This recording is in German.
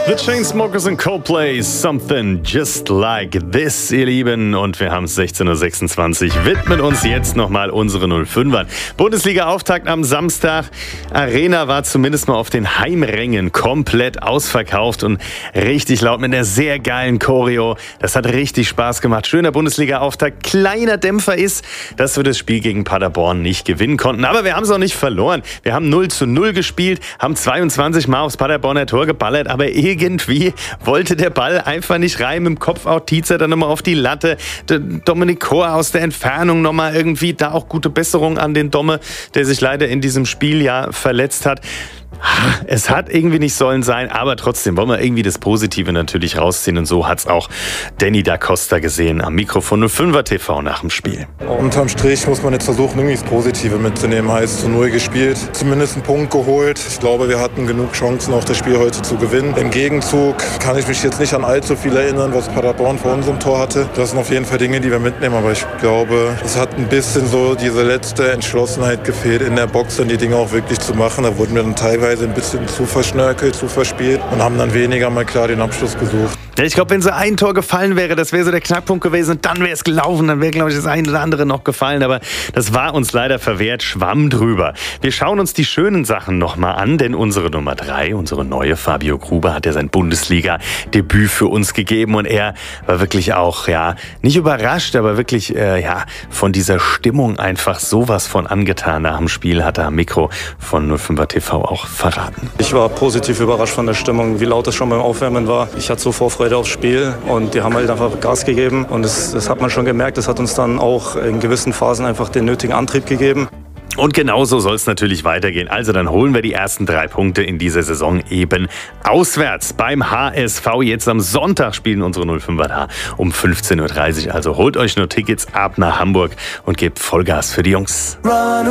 The Chainsmokers and Coldplay, Something Just Like This, ihr Lieben. Und wir haben es 16.26 Uhr. Widmen uns jetzt nochmal unsere 05ern. Bundesliga-Auftakt am Samstag. Arena war zumindest mal auf den Heimrängen komplett ausverkauft und richtig laut mit einer sehr geilen Choreo. Das hat richtig Spaß gemacht. Schöner Bundesliga-Auftakt. Kleiner Dämpfer ist, dass wir das Spiel gegen Paderborn nicht gewinnen konnten. Aber wir haben es auch nicht verloren. Wir haben 0:0 gespielt, haben 22 Mal aufs Paderborner Tor geballert, aber irgendwie wollte der Ball einfach nicht rein. Mit dem Kopf auch Tietzer dann nochmal auf die Latte. Dominik Kor aus der Entfernung nochmal irgendwie da auch gute Besserung an den Domme, der sich leider in diesem Spiel ja verletzt hat. Es hat irgendwie nicht sollen sein, aber trotzdem wollen wir irgendwie das Positive natürlich rausziehen. Und so hat es auch Danny da Costa gesehen am Mikrofon 05er TV nach dem Spiel. Unterm Strich muss man jetzt versuchen, irgendwie das Positive mitzunehmen. Heißt, 0 gespielt, zumindest einen Punkt geholt. Ich glaube, wir hatten genug Chancen, auch das Spiel heute zu gewinnen. Im Gegenzug kann ich mich jetzt nicht an allzu viel erinnern, was Paderborn vor unserem Tor hatte. Das sind auf jeden Fall Dinge, die wir mitnehmen. Aber ich glaube, es hat ein bisschen so diese letzte Entschlossenheit gefehlt, in der Box dann die Dinge auch wirklich zu machen. Da wurden wir dann teilweise ein bisschen zu verschnörkelt, zu verspielt und haben dann weniger mal klar den Abschluss gesucht. Ja, ich glaube, wenn so ein Tor gefallen wäre, das wäre so der Knackpunkt gewesen und dann wäre es gelaufen, dann wäre, glaube ich, das eine oder andere noch gefallen, aber das war uns leider verwehrt, Schwamm drüber. Wir schauen uns die schönen Sachen nochmal an, denn unsere Nummer 3, unsere neue Fabio Gruber, hat ja sein Bundesliga-Debüt für uns gegeben und er war wirklich auch, ja, nicht überrascht, aber wirklich, von dieser Stimmung einfach sowas von angetan nach dem Spiel, hat er am Mikro von 05er TV auch verraten. Ich war positiv überrascht von der Stimmung, wie laut es schon beim Aufwärmen war. Ich hatte so Vorfreude aufs Spiel und die haben halt einfach Gas gegeben und das hat man schon gemerkt. Das hat uns dann auch in gewissen Phasen einfach den nötigen Antrieb gegeben. Und genauso soll es natürlich weitergehen. Also dann holen wir die ersten 3 Punkte in dieser Saison eben auswärts beim HSV. Jetzt am Sonntag spielen unsere 05er da um 15.30 Uhr. Also holt euch nur Tickets ab nach Hamburg und gebt Vollgas für die Jungs.